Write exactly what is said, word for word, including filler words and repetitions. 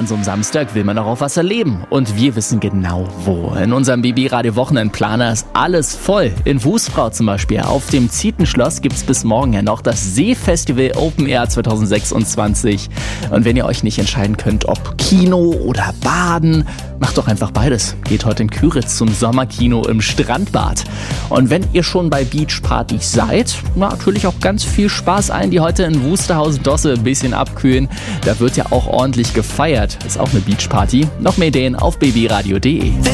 so einem Samstag will man auch auf was erleben. Und wir wissen genau wo. In unserem B B-Radio-Wochenendplaner ist alles voll. In Wusfrau zum Beispiel. Auf dem Zietenschloss gibt's bis morgen ja noch das Seefestival Open Air zwanzig sechsundzwanzig. Und wenn ihr euch nicht entscheiden könnt, ob Kino oder Baden, macht doch einfach beides. Geht heute in Küritz zum Sommerkino im Strandbad. Und wenn ihr schon bei Beachpartys seid, natürlich auch ganz viel Spaß allen, die heute in Wusterhausen-Dosse ein bisschen abkühlen. Da wird ja auch ordentlich gefeiert. Ist auch eine Beachparty. Noch mehr Ideen auf b b radio punkt d e.